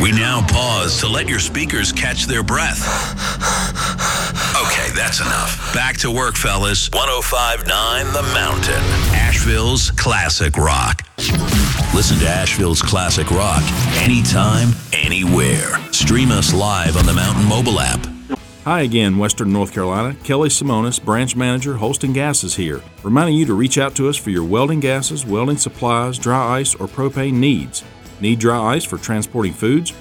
We now pause to let your speakers catch their breath. Okay, that's enough. Back to work, fellas. 105.9 The Mountain. Asheville's classic rock. Listen to Asheville's classic rock anytime, anywhere. Stream us live on the Mountain mobile app. Hi again, Western North Carolina. Kelly Simonis, Branch Manager, Holston Gases here, reminding you to reach out to us for your welding gases, welding supplies, dry ice, or propane needs. Need dry ice for transporting foods?